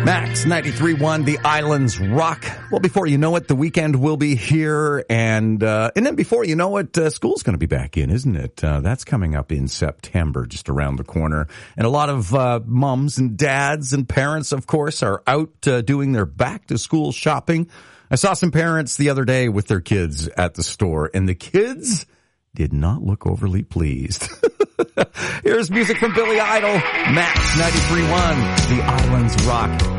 Max 93.1, the islands rock. Well, before you know it, the weekend will be here, and then before you know it, school's going to be back in, isn't it? That's coming up in September, just around the corner. And a lot of mums and dads and parents, of course, are out doing their back-to-school shopping. I saw some parents the other day with their kids at the store, and the kids did not look overly pleased. Here's music from Billy Idol, Max 93.1, the islands rock.